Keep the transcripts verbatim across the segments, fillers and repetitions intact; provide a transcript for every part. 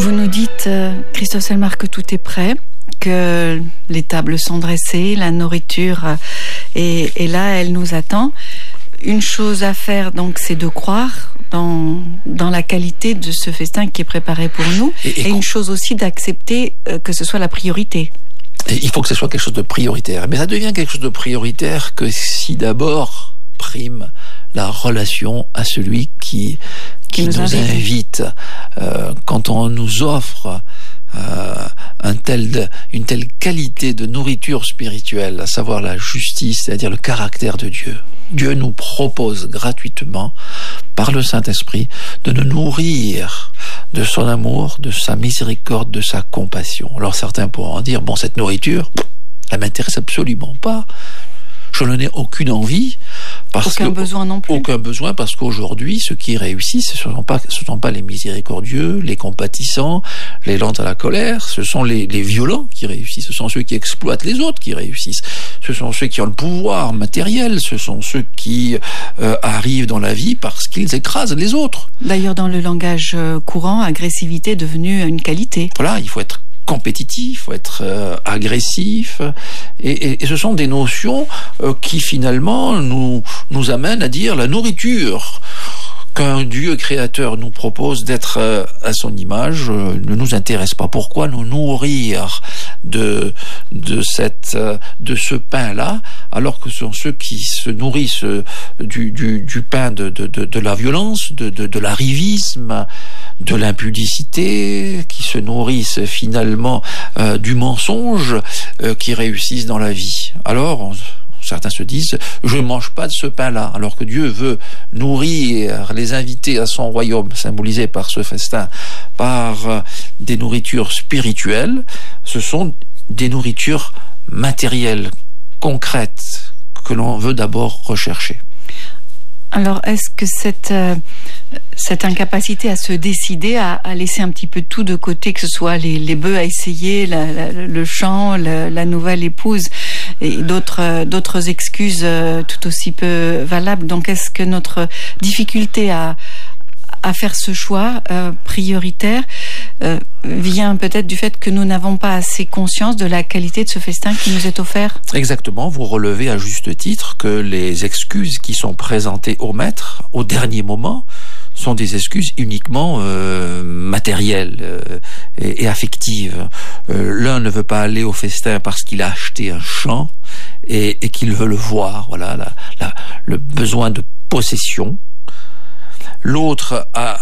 Vous nous dites, euh, Christos Elmar, que tout est prêt, que les tables sont dressées, la nourriture euh, est, est là, elle nous attend. Une chose à faire, donc, c'est de croire dans, dans la qualité de ce festin qui est préparé pour nous. Et, et, et une chose aussi d'accepter euh, que ce soit la priorité. Et il faut que ce soit quelque chose de prioritaire. Mais ça devient quelque chose de prioritaire que si d'abord prime la relation à celui qui, qui, qui nous, nous invite. Euh, quand on nous offre euh, un tel, une telle qualité de nourriture spirituelle, à savoir la justice, c'est-à-dire le caractère de Dieu, Dieu nous propose gratuitement, par le Saint-Esprit, de nous nourrir de son amour, de sa miséricorde, de sa compassion. Alors certains pourront dire, bon, cette nourriture, elle m'intéresse absolument pas. Je n'en ai aucune envie. Parce aucun que, besoin non plus. Aucun besoin, parce qu'aujourd'hui, ceux qui réussissent, ce ne sont pas, ce sont pas les miséricordieux, les compatissants, les lents à la colère, ce sont les, les violents qui réussissent, ce sont ceux qui exploitent les autres qui réussissent, ce sont ceux qui ont le pouvoir matériel, ce sont ceux qui euh, arrivent dans la vie parce qu'ils écrasent les autres. D'ailleurs, dans le langage courant, agressivité est devenue une qualité. Voilà, il faut être compétitif, il faut être euh, agressif, et, et, et ce sont des notions euh, qui finalement nous, nous amènent à dire la nourriture qu'un Dieu créateur nous propose d'être euh, à son image euh, ne nous intéresse pas. Pourquoi nous nourrir de, de, cette, euh, de ce pain-là, alors que ce sont ceux qui se nourrissent euh, du, du, du pain de, de, de, de la violence, de, de, de l'arrivisme, de l'impudicité, qui se nourrissent finalement euh, du mensonge, euh, qui réussissent dans la vie. Alors, on, certains se disent, je ne mange pas de ce pain-là, alors que Dieu veut nourrir les invités à son royaume, symbolisé par ce festin, par euh, des nourritures spirituelles. Ce sont des nourritures matérielles, concrètes, que l'on veut d'abord rechercher. Alors, est-ce que cette, euh, cette incapacité à se décider, à, à laisser un petit peu tout de côté, que ce soit les, les bœufs à essayer, la, la, le chant, la, la nouvelle épouse et d'autres, euh, d'autres excuses euh, tout aussi peu valables, donc est-ce que notre difficulté à, à faire ce choix euh, prioritaire euh, vient peut-être du fait que nous n'avons pas assez conscience de la qualité de ce festin qui nous est offert? Exactement, vous relevez à juste titre que les excuses qui sont présentées au maître au dernier moment sont des excuses uniquement euh, matérielles euh, et, et affectives. Euh, l'un ne veut pas aller au festin parce qu'il a acheté un champ et, et qu'il veut le voir, voilà, la, la, le besoin de possession. L'autre a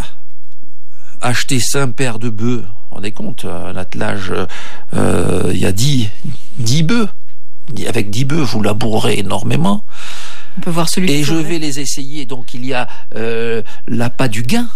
acheté cinq paires de bœufs. Vous vous rendez compte, un attelage, euh, il y a dix, dix bœufs. Avec dix bœufs, vous labourez énormément. On peut voir celui Et je vais les essayer. Donc il y a euh, l'appât du gain.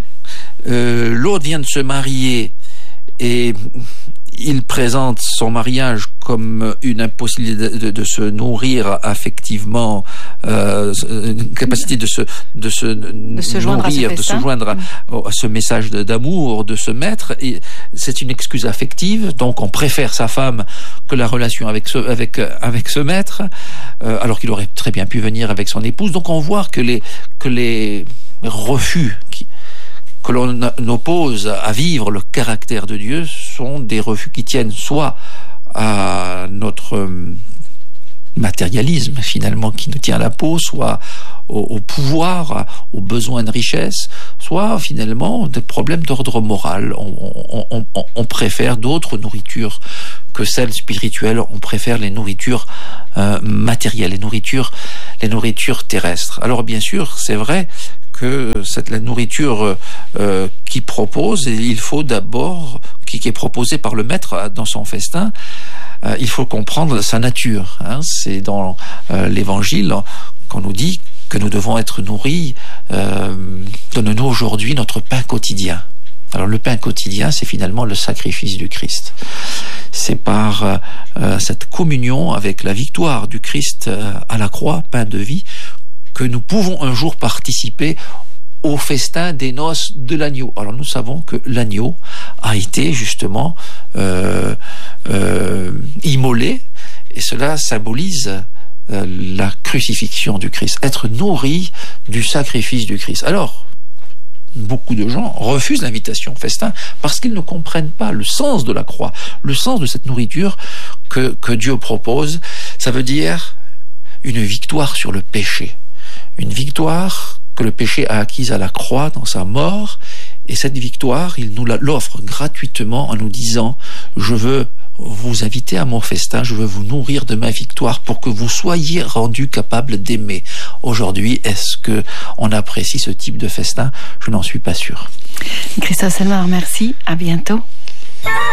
Euh, l'autre vient de se marier et il présente son mariage comme une impossibilité de, de, de se nourrir affectivement, euh, une capacité de se, de se, de se nourrir, de se joindre à, à ce message de, d'amour, de se mettre. Et c'est une excuse affective, donc on préfère sa femme que la relation avec ce, avec, avec ce maître, euh, alors qu'il aurait très bien pu venir avec son épouse. Donc on voit que les, que les refus qui, que l'on oppose à vivre le caractère de Dieu sont des refus qui tiennent soit à notre matérialisme finalement qui nous tient à la peau, soit au, au pouvoir, aux besoins de richesse, soit finalement des problèmes d'ordre moral. On, on, on, on préfère d'autres nourritures que celles spirituelles, on préfère les nourritures euh, matérielles, les nourritures, les nourritures terrestres. Alors bien sûr, c'est vrai que cette, la nourriture euh, qui propose, il faut d'abord, qui, qui est proposée par le maître dans son festin, euh, il faut comprendre sa nature. Hein. C'est dans euh, l'Évangile qu'on nous dit que nous devons être nourris, euh, donne-nous aujourd'hui notre pain quotidien. Alors le pain quotidien, c'est finalement le sacrifice du Christ. C'est par euh, cette communion avec la victoire du Christ euh, à la croix, pain de vie, que nous pouvons un jour participer au festin des noces de l'agneau. Alors nous savons que l'agneau a été justement euh, euh, immolé, et cela symbolise euh, la crucifixion du Christ, être nourri du sacrifice du Christ. Alors, beaucoup de gens refusent l'invitation au festin parce qu'ils ne comprennent pas le sens de la croix, le sens de cette nourriture que, que Dieu propose. Ça veut dire une victoire sur le péché, une victoire que le péché a acquise à la croix dans sa mort, et cette victoire, il nous l'offre gratuitement en nous disant « Je veux vous inviter à mon festin, je veux vous nourrir de ma victoire pour que vous soyez rendus capables d'aimer. » Aujourd'hui, est-ce que on apprécie ce type de festin? Je n'en suis pas sûr. Christophe Selmar, merci. À bientôt.